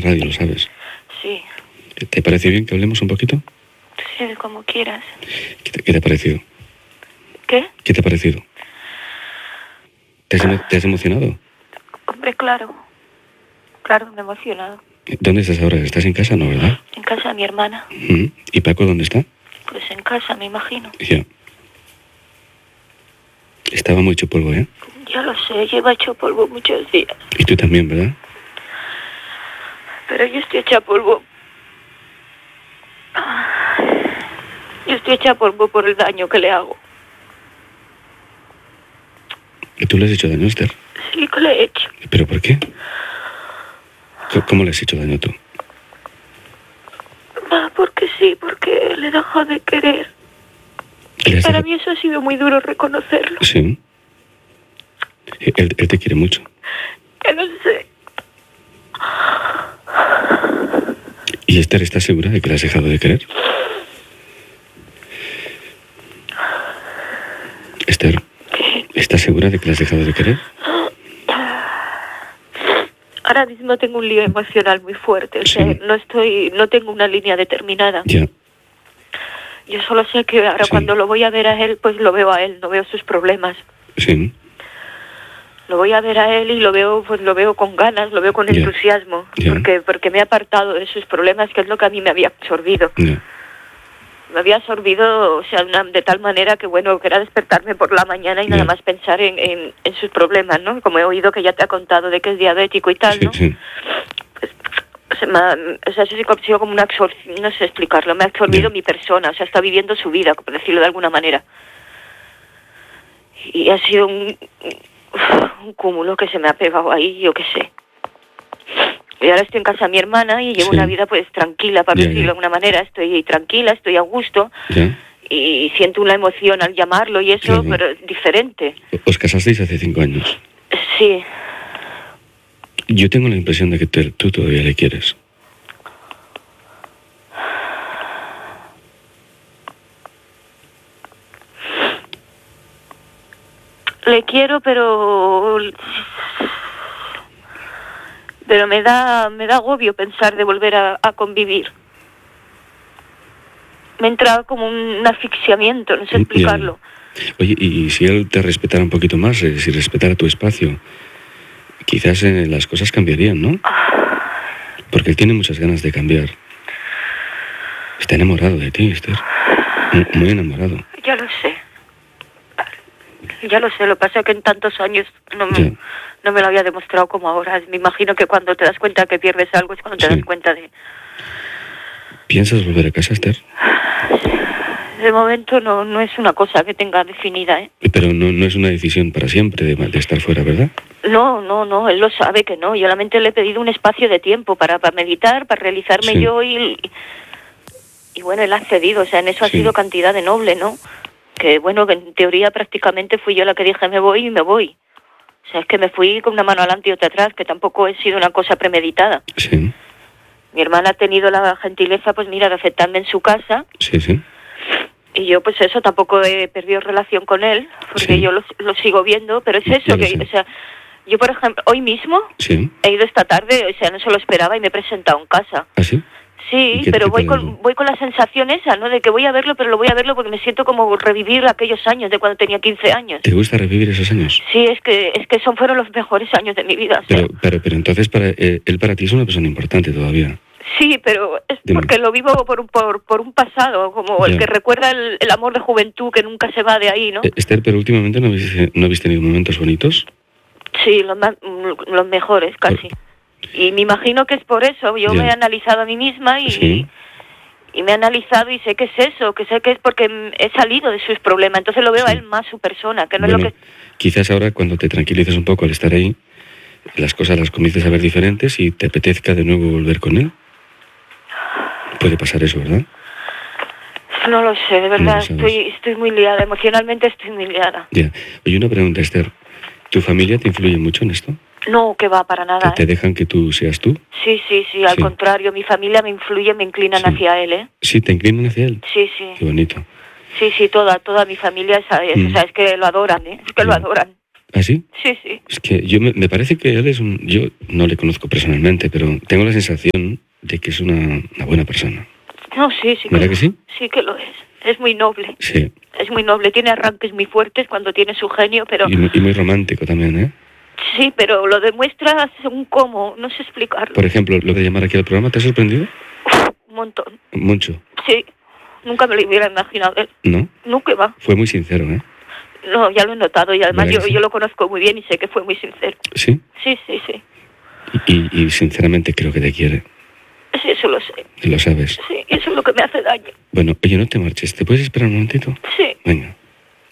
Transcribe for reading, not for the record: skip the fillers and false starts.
radio, lo sabes. Sí. ¿Te parece bien que hablemos un poquito? Sí, como quieras. ¿Qué te ha parecido? ¿Qué? ¿Qué te ha parecido? ¿Te has emocionado? Hombre, claro. Claro, me he emocionado. ¿Dónde estás ahora? ¿Estás en casa, no, verdad? En casa de mi hermana. ¿Y Paco dónde está? Pues en casa, me imagino. Ya. Estaba muy hecho polvo, ¿eh? Ya lo sé, lleva hecho polvo muchos días. Y tú también, ¿verdad? Pero yo estoy hecha polvo. Yo estoy hecha polvo por el daño que le hago. ¿Y tú le has hecho daño, Esther? Sí, que le he hecho. ¿Pero por qué? ¿Cómo le has hecho daño tú? Porque sí, porque le he dejado de querer. Para mí eso ha sido muy duro reconocerlo. Sí. Él te quiere mucho. Que no sé. ¿Y Esther, estás segura de que le has dejado de querer? Esther, ¿estás segura de que le has dejado de querer? Ahora mismo tengo un lío emocional muy fuerte. O sea, no tengo una línea determinada. Ya. Yo solo sé que ahora cuando lo voy a ver a él, pues lo veo a él, no veo sus problemas. Sí. Lo voy a ver a él y lo veo con ganas, lo veo con entusiasmo, porque me he apartado de sus problemas, que es lo que a mí me había absorbido. Me había absorbido, o sea, de tal manera que, bueno, que era despertarme por la mañana y nada más pensar en sus problemas, ¿no? Como he oído que ya te ha contado de que es diabético y tal, ¿no? Sí. O sea, eso sí ha sido como una absorción, no sé explicarlo, me ha absorbido mi persona, o sea, está viviendo su vida, por decirlo de alguna manera. Y ha sido un cúmulo que se me ha pegado ahí, yo qué sé. Y ahora estoy en casa de mi hermana y llevo una vida pues tranquila, para decirlo de alguna manera. Estoy tranquila, estoy a gusto y siento una emoción al llamarlo y eso, pero es diferente. ¿Os casasteis hace 5 años? Sí. Yo tengo la impresión de que tú todavía le quieres. Le quiero, pero me da agobio pensar de volver a convivir. Me entra como un asfixiamiento, no sé explicarlo. Oye, y si él te respetara un poquito más, si respetara tu espacio, quizás las cosas cambiarían, ¿no? Porque él tiene muchas ganas de cambiar. Está enamorado de ti, Esther. Muy enamorado. Ya lo sé. Ya lo sé, lo que pasa es que en tantos años no me lo había demostrado como ahora. Me imagino que cuando te das cuenta que pierdes algo es cuando te das cuenta de... ¿Piensas volver a casa, Esther? De momento no es una cosa que tenga definida, ¿eh? Pero no es una decisión para siempre de estar fuera, ¿verdad? No, él lo sabe que no. Yo solamente le he pedido un espacio de tiempo para meditar, para realizarme yo y bueno, él ha cedido, o sea, en eso ha sido cantidad de noble, ¿no? Que bueno, que en teoría prácticamente fui yo la que dije me voy y me voy. O sea, es que me fui con una mano adelante y otra atrás, que tampoco he sido una cosa premeditada. Sí. Mi hermana ha tenido la gentileza, pues mira, de aceptarme en su casa. Sí. Y yo, pues eso, tampoco he perdido relación con él, porque yo lo sigo viendo, pero es eso, que, o sea, yo, por ejemplo, hoy mismo he ido esta tarde, o sea, no se lo esperaba y me he presentado en casa. ¿Ah, sí? Sí, pero voy con la sensación esa, ¿no? De que voy a verlo, pero lo voy a verlo porque me siento como revivir aquellos años de cuando tenía 15 años. ¿Te gusta revivir esos años? Sí, es que fueron los mejores años de mi vida. Pero entonces él para ti es una persona importante todavía. Sí, pero es porque lo vivo por un pasado, como el que recuerda el amor de juventud que nunca se va de ahí, ¿no? Esther, pero últimamente ¿no habéis tenido momentos bonitos? Sí, los mejores, casi. Y me imagino que es por eso. Yo me he analizado a mí misma y me he analizado y sé que es eso, que sé que es porque he salido de sus problemas. Entonces lo veo a él más su persona, que no es lo que... Quizás ahora cuando te tranquilices un poco al estar ahí, las cosas las comiences a ver diferentes y te apetezca de nuevo volver con él. Puede pasar eso, ¿verdad? No lo sé, de verdad, estoy muy liada, emocionalmente estoy muy liada. Ya. Oye, una pregunta, Esther. ¿Tu familia te influye mucho en esto? No, que va, para nada. ¿Te dejan que tú seas tú? Sí, al contrario, mi familia me influye, me inclinan hacia él, ¿eh? Sí, ¿te inclinan hacia él? Sí. Qué bonito. Sí, toda mi familia es, o sea, es que lo adoran, ¿eh? Es que lo adoran. ¿Ah, sí? Sí, sí. Es que me parece que él es yo no le conozco personalmente, pero tengo la sensación de que es una buena persona. No, sí, sí. ¿Verdad que sí? Sí que lo es. Es muy noble. Sí. Es muy noble. Tiene arranques muy fuertes cuando tiene su genio, pero... Y muy romántico también, ¿eh? Sí, pero lo demuestra según cómo. No sé explicarlo. Por ejemplo, lo de llamar aquí al programa, ¿te ha sorprendido? Un montón. Mucho. Sí. Nunca me lo hubiera imaginado él. ¿No? Nunca va. Fue muy sincero, ¿eh? No, ya lo he notado y además ¿Verdad que sí? yo lo conozco muy bien y sé que fue muy sincero. ¿Sí? Sí, sí, sí. Y sinceramente creo que te quiere. Sí, eso lo sé. Lo sabes. Sí, eso es lo que me hace daño. Bueno, oye, no te marches. ¿Te puedes esperar un momentito? Sí. Venga.